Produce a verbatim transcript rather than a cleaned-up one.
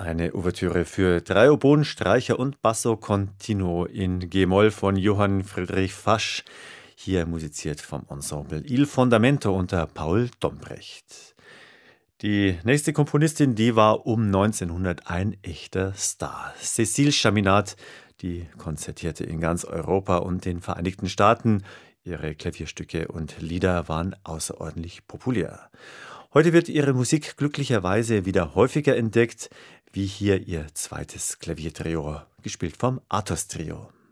Eine Ouvertüre für drei Oboen, Streicher und Basso Continuo in G-Moll von Johann Friedrich Fasch, hier musiziert vom Ensemble Il Fondamento unter Paul Dombrecht. Die nächste Komponistin, die war um neunzehnhundert ein echter Star. Cécile Chaminade, die konzertierte in ganz Europa und den Vereinigten Staaten. Ihre Klavierstücke und Lieder waren außerordentlich populär. Heute wird ihre Musik glücklicherweise wieder häufiger entdeckt, wie hier ihr zweites Klaviertrio, gespielt vom Athos Trio.